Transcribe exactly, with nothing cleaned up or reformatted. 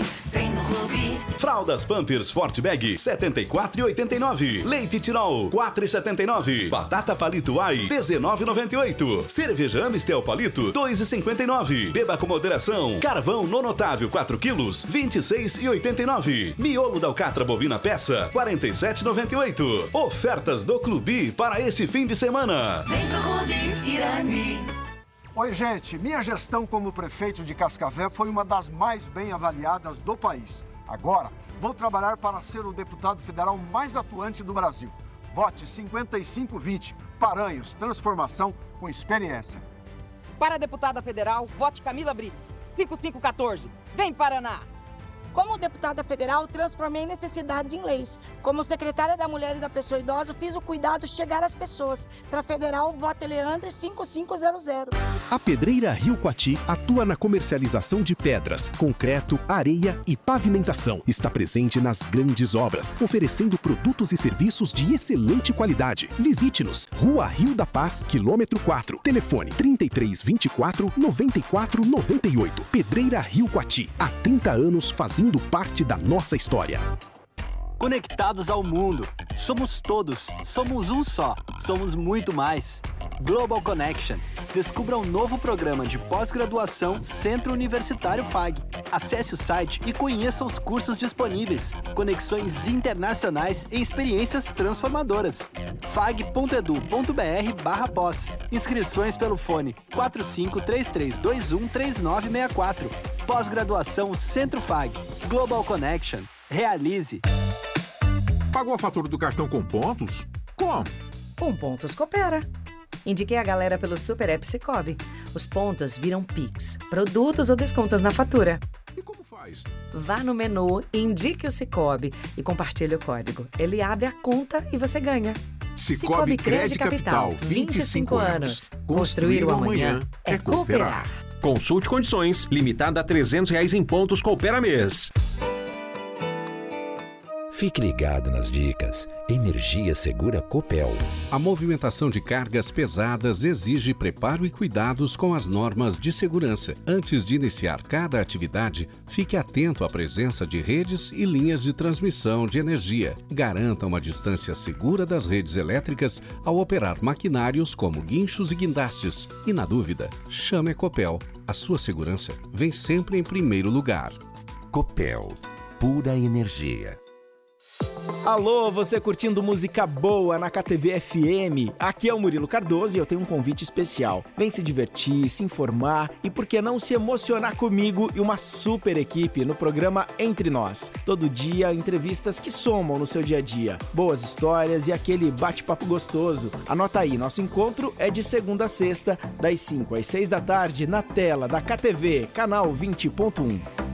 Pampers, tem no Clube. Fraldas Pampers Forte Bag, setenta e quatro reais e oitenta e nove centavos. Leite Tirol, quatro reais e setenta e nove centavos. Batata Palito Ai, dezenove reais e noventa e oito centavos. Cerveja Amistel Palito, dois reais e cinquenta e nove centavos. Beba com moderação. Carvão Nonotável quatro quilos, vinte e seis reais e oitenta e nove centavos. Miolo da alcatra bovina peça, quarenta e sete reais e noventa e oito centavos. Ofertas do Clube para esse fim de semana. Vem pro Clube Irani. Oi, gente. Minha gestão como prefeito de Cascavel foi uma das mais bem avaliadas do país. Agora, vou trabalhar para ser o deputado federal mais atuante do Brasil. Vote cinquenta e cinco vinte. Paranhos, transformação com experiência. Para a deputada federal, vote Camila Brits, cinquenta e cinco quatorze. Vem, Paraná! Como deputada federal, transformei necessidades em leis. Como secretária da Mulher e da Pessoa Idosa, fiz o cuidado chegar às pessoas. Para federal, vote Leandre cinco cinco zero zero. A Pedreira Rio Coati atua na comercialização de pedras, concreto, areia e pavimentação. Está presente nas grandes obras, oferecendo produtos e serviços de excelente qualidade. Visite-nos, Rua Rio da Paz, quilômetro quatro. Telefone trinta e três, vinte e quatro, noventa e quatro, noventa e oito. Pedreira Rio Coati, há trinta anos fazendo parte da nossa história. Conectados ao mundo. Somos todos. Somos um só. Somos muito mais. Global Connection. Descubra um novo programa de pós-graduação Centro Universitário F A G. Acesse o site e conheça os cursos disponíveis. Conexões internacionais e experiências transformadoras. fag.edu.br barra pós. Inscrições pelo fone quatro cinco três três dois um três nove seis quatro. Pós-graduação Centro F A G. Global Connection. Realize. Pagou a fatura do cartão com pontos? Como? Com Pontos Coopera. Indiquei a galera pelo Super App Cicobi. Os pontos viram Pix, produtos ou descontos na fatura. E como faz? Vá no menu, indique o Cicobi e compartilhe o código. Ele abre a conta e você ganha. Cicobi Crédito Capital, vinte e cinco anos. Construir o amanhã é cooperar. Consulte condições, limitada a trezentos reais em pontos Coopera mês. Fique ligado nas dicas. Energia Segura Copel. A movimentação de cargas pesadas exige preparo e cuidados com as normas de segurança. Antes de iniciar cada atividade, fique atento à presença de redes e linhas de transmissão de energia. Garanta uma distância segura das redes elétricas ao operar maquinários como guinchos e guindastes. E, na dúvida, chame a Copel. A sua segurança vem sempre em primeiro lugar. Copel. Pura energia. Alô, você curtindo música boa na K T V F M? Aqui é o Murilo Cardoso e eu tenho um convite especial. Vem se divertir, se informar e por que não se emocionar comigo e uma super equipe no programa Entre Nós. Todo dia, entrevistas que somam no seu dia a dia. Boas histórias e aquele bate-papo gostoso. Anota aí, nosso encontro é de segunda a sexta, das cinco às seis da tarde, na tela da K T V, canal vinte ponto um.